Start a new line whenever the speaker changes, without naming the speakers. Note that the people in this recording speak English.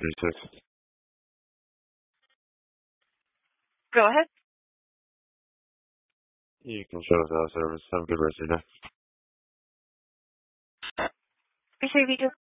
36.
Go ahead.
You can shut us out, service. Have a good rest of your day.
Mercedes,